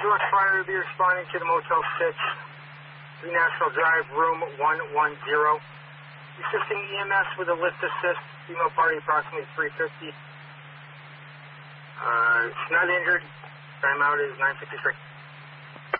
Direct Fire will be responding to the Motel 6, 3 National Drive, room 110. Assisting EMS with a lift assist, female party approximately 350. It's not injured. Time out is 9:53.